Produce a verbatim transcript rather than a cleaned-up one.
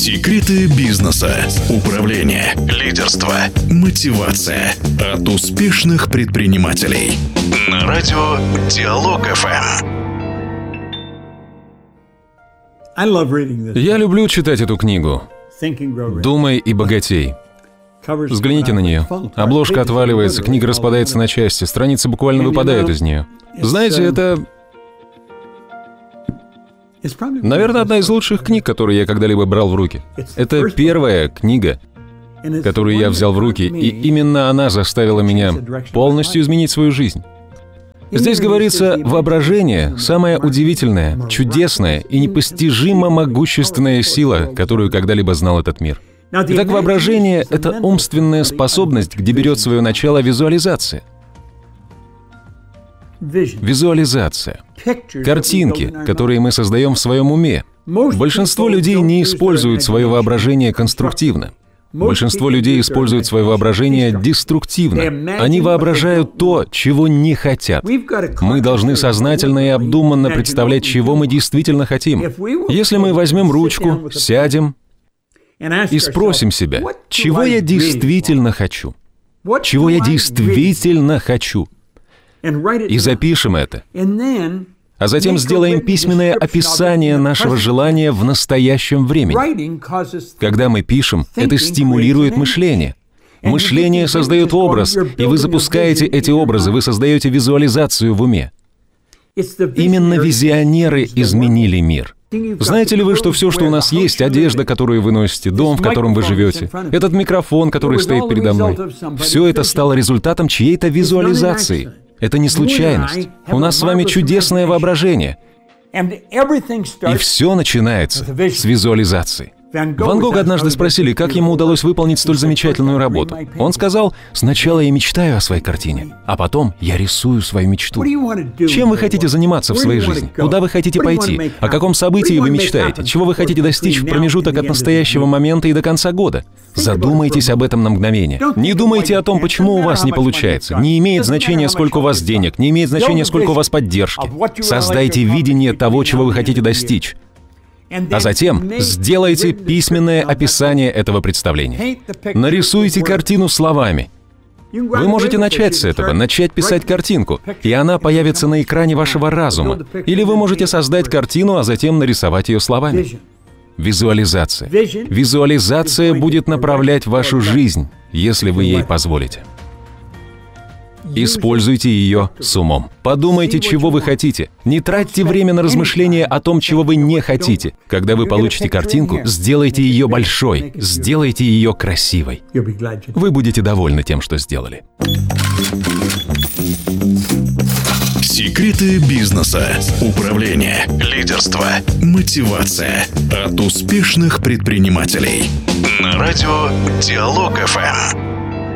Секреты бизнеса, управления, лидерства, мотивация от успешных предпринимателей. На радио Диалог эф эм. Я люблю читать эту книгу «Думай и богатей». Взгляните на нее. Обложка отваливается, книга распадается на части, страницы буквально выпадают из нее. Знаете, это... Наверное, одна из лучших книг, которые я когда-либо брал в руки. Это первая книга, которую я взял в руки, и именно она заставила меня полностью изменить свою жизнь. Здесь говорится, воображение — самая удивительная, чудесная и непостижимо могущественная сила, которую когда-либо знал этот мир. Итак, воображение — это умственная способность, где берет свое начало визуализация. Визуализация. Картинки, которые мы создаем в своем уме. Большинство людей не используют свое воображение конструктивно. Большинство людей используют свое воображение деструктивно. Они воображают то, чего не хотят. Мы должны сознательно и обдуманно представлять, чего мы действительно хотим. Если мы возьмем ручку, сядем и спросим себя, чего я действительно хочу? Чего я действительно хочу? И запишем это. А затем сделаем письменное описание нашего желания в настоящем времени. Когда мы пишем, это стимулирует мышление. Мышление создает образ, и вы запускаете эти образы, вы создаете визуализацию в уме. Именно визионеры изменили мир. Знаете ли вы, что все, что у нас есть, одежда, которую вы носите, дом, в котором вы живете, этот микрофон, который стоит передо мной, все это стало результатом чьей-то визуализации. Это не случайность. У нас с вами чудесное воображение. И все начинается с визуализации. Ван Гога однажды спросили, как ему удалось выполнить столь замечательную работу. Он сказал, сначала я мечтаю о своей картине, а потом я рисую свою мечту. Чем вы хотите заниматься в своей жизни? Куда вы хотите пойти? О каком событии вы мечтаете? Чего вы хотите достичь в промежуток от настоящего момента и до конца года? Задумайтесь об этом на мгновение. Не думайте о том, почему у вас не получается. Не имеет значения, сколько у вас денег, не имеет значения, сколько у вас поддержки. Создайте видение того, чего вы хотите достичь. А затем сделайте письменное описание этого представления. Нарисуйте картину словами. Вы можете начать с этого, начать писать картинку, и она появится на экране вашего разума. Или вы можете создать картину, а затем нарисовать ее словами. Визуализация. Визуализация будет направлять вашу жизнь, если вы ей позволите. Используйте ее с умом. Подумайте, чего вы хотите. Не тратьте время на размышления о том, чего вы не хотите. Когда вы получите картинку, сделайте ее большой, сделайте ее красивой. Вы будете довольны тем, что сделали. Секреты бизнеса, управления, лидерства, мотивация от успешных предпринимателей. На радио Диалог эф эм.